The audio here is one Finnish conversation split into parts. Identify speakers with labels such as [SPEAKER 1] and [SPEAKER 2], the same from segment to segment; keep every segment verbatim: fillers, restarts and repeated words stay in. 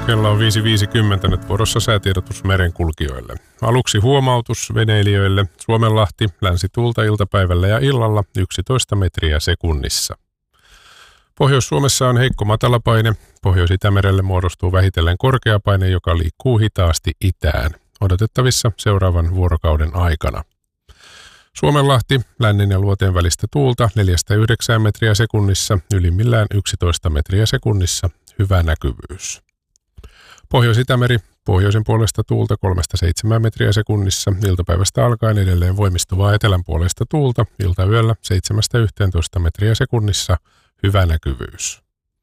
[SPEAKER 1] Kello on viisi viisikymmentä, nyt vuorossa säätiedotus merenkulkijoille. Aluksi huomautus veneilijöille. Suomenlahti, länsituulta iltapäivällä ja illalla yksitoista metriä sekunnissa. Pohjois-Suomessa on heikko matalapaine. Pohjois-Itämerelle muodostuu vähitellen korkeapaine, joka liikkuu hitaasti itään. Odotettavissa seuraavan vuorokauden aikana. Suomenlahti, lännen ja luoteen välistä tuulta neljästä yhdeksään metriä sekunnissa, ylimmillään yksitoista metriä sekunnissa, hyvä näkyvyys. Pohjois-Itämeri, pohjoisen puolesta tuulta kolmesta seitsemään metriä sekunnissa, iltapäivästä alkaen edelleen voimistuvaa etelän puolesta tuulta, iltayöllä seitsemästä yhteentoista metriä sekunnissa, hyvä näkyvyys.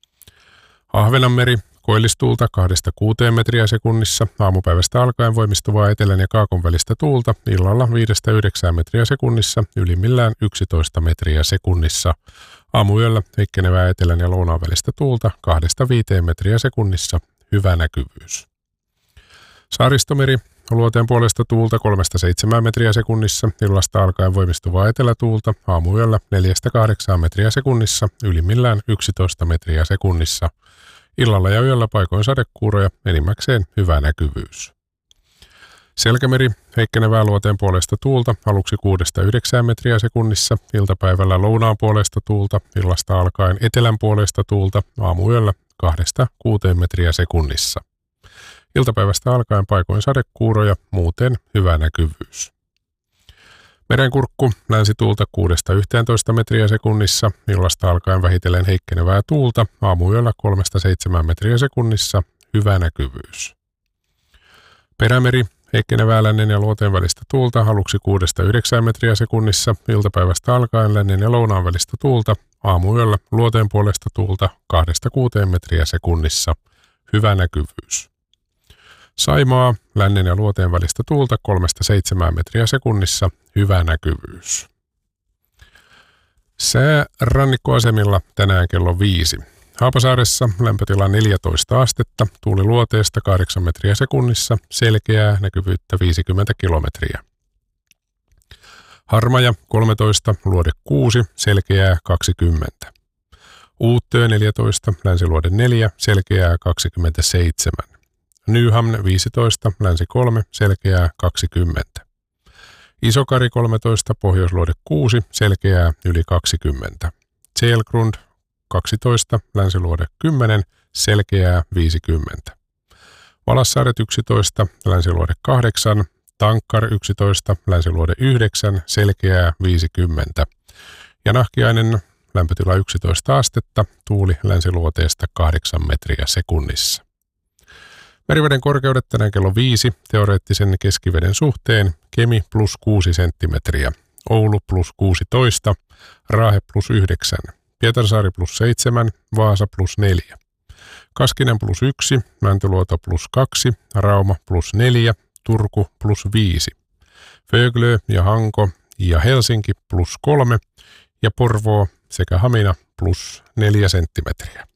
[SPEAKER 1] Ahvenanmeri, koillistuulta kahdesta kuuteen metriä sekunnissa, aamupäivästä alkaen voimistuvaa etelän ja kaakon välistä tuulta, illalla viidestä yhdeksään metriä sekunnissa, ylimmillään yksitoista metriä sekunnissa, aamuyöllä heikkenevää etelän ja lounaan välistä tuulta kahdesta viiteen metriä sekunnissa, hyvä näkyvyys. Saaristomeri, luoteen puolesta tuulta kolmesta seitsemään metriä sekunnissa, illasta alkaen voimistuvaa etelätuulta, aamuyöllä neljästä kahdeksaan metriä sekunnissa, ylimmillään yksitoista metriä sekunnissa, illalla ja yöllä paikoin sadekuuroja, enimmäkseen hyvä näkyvyys. Selkämeri, heikkenevää luoteen puolesta tuulta, aluksi kuudesta yhdeksään metriä sekunnissa, iltapäivällä lounaan puolesta tuulta, illasta alkaen etelän puolesta tuulta, aamuyöllä kahdesta kuuteen metriä sekunnissa. Iltapäivästä alkaen paikoin sadekuuroja, muuten hyvä näkyvyys. Merenkurkku, länsituulta kuudesta yhteentoista metriä sekunnissa, illasta alkaen vähitellen heikkenevää tuulta, aamuyöllä kolmesta seitsemään metriä sekunnissa, hyvä näkyvyys. Perämeri, heikkenevää lännen ja luoteen välistä tuulta, aluksi kuudesta yhdeksään metriä sekunnissa, iltapäivästä alkaen lännen ja lounaan välistä tuulta, aamuyöllä luoteen puolesta tuulta kahdesta kuuteen metriä sekunnissa, hyvä näkyvyys. Saimaa, lännen ja luoteen välistä tuulta kolmesta seitsemään metriä sekunnissa, hyvä näkyvyys. Sää rannikkoasemilla tänään kello viisi. Haapasaaressa lämpötila neljätoista astetta, tuuli luoteesta kahdeksan metriä sekunnissa, selkeää näkyvyyttä viisikymmentä kilometriä. Harmaja kolmetoista, luode kuusi, selkeää kaksikymmentä. Uuttöö neljätoista, länsiluode neljä, selkeää kaksikymmentäseitsemän. Nyhamn viisitoista, länsi kolme, selkeää kaksikymmentä. Isokari kolmetoista, pohjoisluode kuusi, selkeää yli kaksikymmentä. Tselgrund kaksitoista, länsiluode kymmenen, selkeää viisikymmentä. Valassaaret yksitoista, länsiluode kahdeksan, Tankkar yksitoista, länsiluode yhdeksän, selkeää viisikymmentä. Ja Nahkiainen lämpötila yksitoista astetta, tuuli länsiluoteesta kahdeksan metriä sekunnissa. Meriveden korkeudet tänään kello viisi, teoreettisen keskiveden suhteen, Kemi plus kuusi senttimetriä, Oulu plus kuusitoista, Raahe plus yhdeksän, Pietarsaari plus seitsemän, Vaasa plus neljä, Kaskinen plus yksi, Mäntyluoto plus kaksi, Rauma plus neljä, Turku plus viisi, Föglö ja Hanko ja Helsinki plus kolme ja Porvoo sekä Hamina plus neljä senttimetriä.